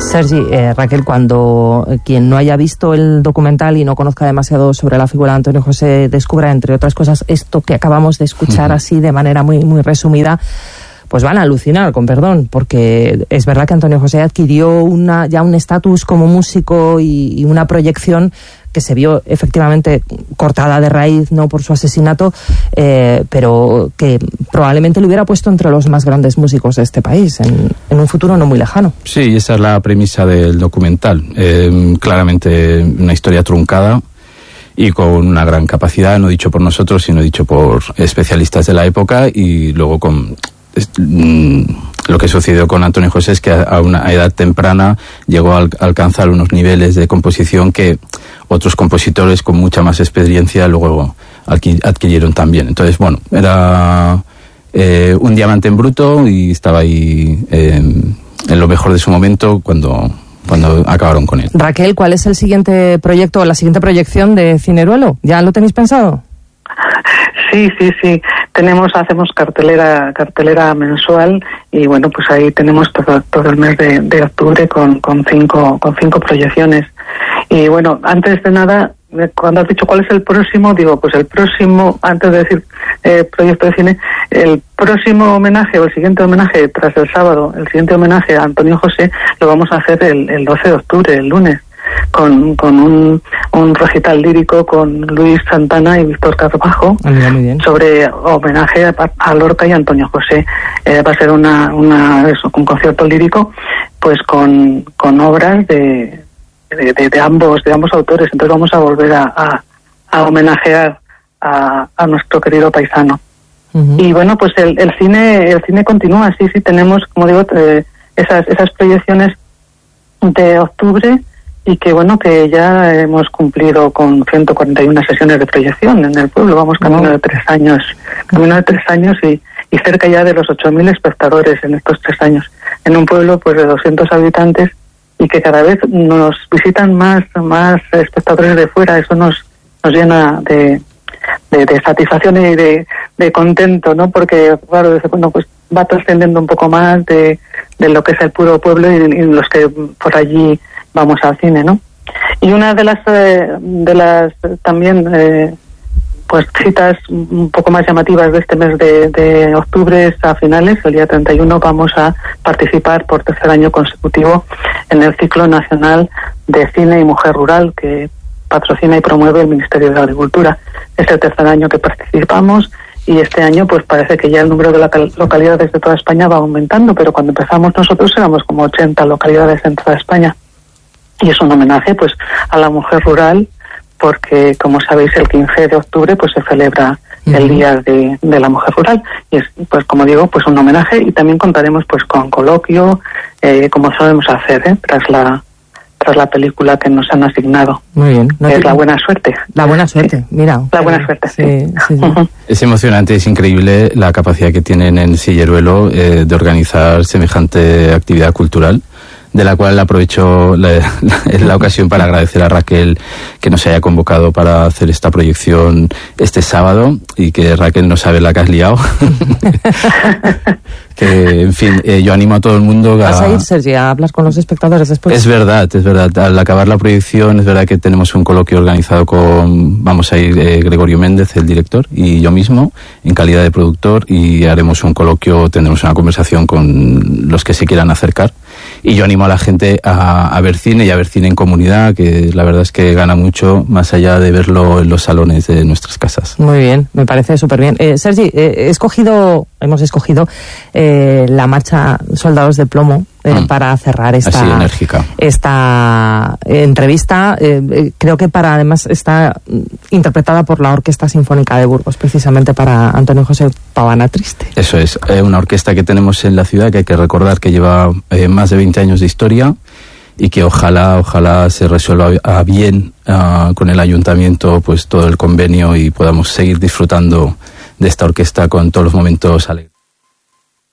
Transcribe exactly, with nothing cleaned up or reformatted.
Sergi, eh, Raquel, cuando quien no haya visto el documental y no conozca demasiado sobre la figura de Antonio José descubra, entre otras cosas, esto que acabamos de escuchar uh-huh. así de manera muy, muy resumida, pues van a alucinar, con perdón, porque es verdad que Antonio José adquirió una, ya un estatus como músico y, y una proyección que se vio efectivamente cortada de raíz, no por su asesinato, eh, pero que probablemente le hubiera puesto entre los más grandes músicos de este país en, en un futuro no muy lejano. Sí, esa es la premisa del documental. Eh, claramente una historia truncada y con una gran capacidad, no dicho por nosotros, sino dicho por especialistas de la época, y luego con es, mm, lo que sucedió con Antonio José es que a, a una edad temprana llegó a, al, a alcanzar unos niveles de composición que otros compositores con mucha más experiencia luego adquirieron también. Entonces, bueno, era eh, un diamante en bruto y estaba ahí eh, en lo mejor de su momento cuando, cuando acabaron con él. Raquel, ¿cuál es el siguiente proyecto o la siguiente proyección de Cineruelo? ¿Ya lo tenéis pensado? Sí, sí, sí. Tenemos, hacemos cartelera, cartelera mensual y bueno, pues ahí tenemos todo, todo el mes de, de octubre con, con cinco, con cinco proyecciones. Y bueno, antes de nada, cuando has dicho cuál es el próximo, digo, pues el próximo, antes de decir eh, proyecto de cine, el próximo homenaje o el siguiente homenaje tras el sábado, el siguiente homenaje a Antonio José lo vamos a hacer el, el doce de octubre, el lunes, con, con un, un recital lírico con Luis Santana y Víctor Carvajo, ah, muy bien, sobre homenaje a, a Lorca y Antonio José. Eh, va a ser una, una eso, un concierto lírico, pues con, con obras de De, de, de ambos de ambos autores. Entonces vamos a volver a, a, a homenajear a, a nuestro querido paisano. Uh-huh. Y bueno, pues el, el cine el cine continúa. Sí, sí, tenemos, como digo, eh, esas esas proyecciones de octubre, y que bueno, que ya hemos cumplido con ciento cuarenta y una sesiones de proyección en el pueblo. Vamos camino uh-huh. de tres años camino de tres años y, y cerca ya de los ocho mil espectadores en estos tres años, en un pueblo pues de doscientos habitantes, y que cada vez nos visitan más más espectadores de fuera. Eso nos nos llena de, de, de satisfacción y de, de contento, ¿no? Porque claro, desde, bueno, pues va trascendiendo un poco más de, de lo que es el puro pueblo y, y los que por allí vamos al cine, ¿no? Y una de las eh, de las también eh, pues citas un poco más llamativas de este mes de, de octubre es a finales, el día treinta y uno, vamos a participar por tercer año consecutivo en el ciclo nacional de cine y mujer rural que patrocina y promueve el Ministerio de Agricultura. Es el tercer año que participamos y este año pues parece que ya el número de local- localidades de toda España va aumentando, pero cuando empezamos nosotros éramos como ochenta localidades en toda España, y es un homenaje pues a la mujer rural, porque como sabéis el quince de octubre pues se celebra uh-huh. el Día de, de la Mujer Rural, y es, pues como digo, pues un homenaje, y también contaremos pues con coloquio, eh, como sabemos hacer, ¿eh? tras la tras la película que nos han asignado. Muy bien. No es te... La Buena Suerte. La Buena Suerte, sí. Mira. La Buena Suerte, sí. sí, sí, sí. Uh-huh. Es emocionante, es increíble la capacidad que tienen en Cineruelo eh, de organizar semejante actividad cultural, de la cual aprovecho la, la, la ocasión para agradecer a Raquel que nos haya convocado para hacer esta proyección este sábado, y que Raquel no sabe la que has liado. Que, en fin, eh, yo animo a todo el mundo a... ¿Vas a ir, Sergi, a hablar con los espectadores después? Es verdad, es verdad. Al acabar la proyección, es verdad que tenemos un coloquio organizado con... Vamos a ir eh, Gregorio Méndez, el director, y yo mismo, en calidad de productor, y haremos un coloquio, tendremos una conversación con los que se quieran acercar. Y yo animo a la gente a, a ver cine y a ver cine en comunidad, que la verdad es que gana mucho, más allá de verlo en los salones de nuestras casas. Muy bien, me parece súper bien. Eh, Sergi, eh, he escogido, hemos escogido eh, la marcha Soldados de Plomo eh, mm. para cerrar esta, Así, enérgica. esta entrevista. Eh, eh, creo que para además está interpretada por la Orquesta Sinfónica de Burgos, precisamente para Antonio José Pavana Triste. Eso es, eh, una orquesta que tenemos en la ciudad, que hay que recordar que lleva eh, más de veinte años de historia, y que ojalá ojalá se resuelva a bien uh, con el ayuntamiento pues todo el convenio y podamos seguir disfrutando de esta orquesta con todos los momentos alegres.